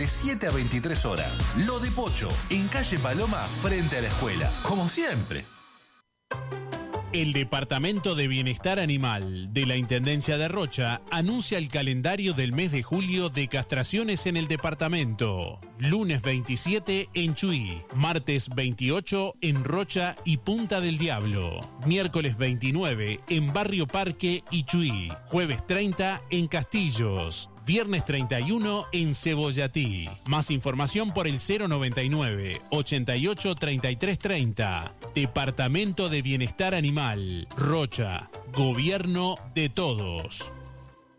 de 7 a 23 horas. Lo de Pocho, en calle Paloma, frente a la escuela. Como siempre. El Departamento de Bienestar Animal de la Intendencia de Rocha anuncia el calendario del mes de julio de castraciones en el departamento. Lunes 27 en Chuy, martes 28 en Rocha y Punta del Diablo, miércoles 29 en Barrio Parque y Chuy, jueves 30 en Castillos, viernes 31 en Cebollatí. Más información por el 099 88 33 30. Departamento de Bienestar Animal, Rocha, Gobierno de Todos.